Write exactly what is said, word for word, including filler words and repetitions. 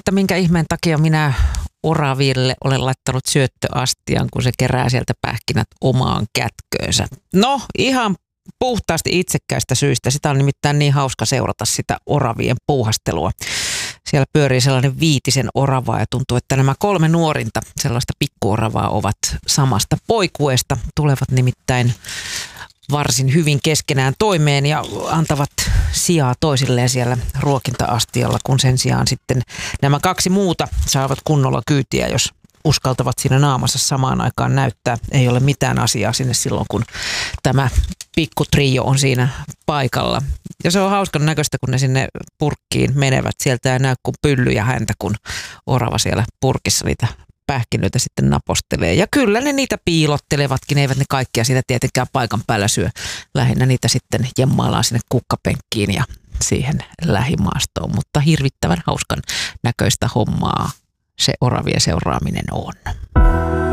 että minkä ihmeen takia minä oraville olen laittanut syöttöastian, kun se kerää sieltä pähkinät omaan kätköönsä. No, ihan puhtaasti itsekkäistä syistä. Sitä on nimittäin niin hauska seurata sitä oravien puuhastelua. Siellä pyörii sellainen viitisen oravaa ja tuntuu, että nämä kolme nuorinta sellaista pikkuoravaa ovat samasta poikueesta. Tulevat nimittäin varsin hyvin keskenään toimeen ja antavat sijaa toisilleen siellä ruokinta-astialla, kun sen sijaan sitten nämä kaksi muuta saavat kunnolla kyytiä, jos uskaltavat siinä naamassa samaan aikaan näyttää. Ei ole mitään asiaa sinne silloin, kun tämä pikkutrio on siinä paikalla. Ja se on hauskan näköistä, kun ne sinne purkkiin menevät. Sieltä ei näy kuin pyllyjä häntä, kun orava siellä purkissa niitä pähkinöitä sitten napostelee. Ja kyllä ne niitä piilottelevatkin, eivät ne kaikkia siitä tietenkään paikan päällä syö. Lähinnä niitä sitten jemmaillaan sinne kukkapenkkiin ja siihen lähimaastoon. Mutta hirvittävän hauskan näköistä hommaa se oravien seuraaminen on.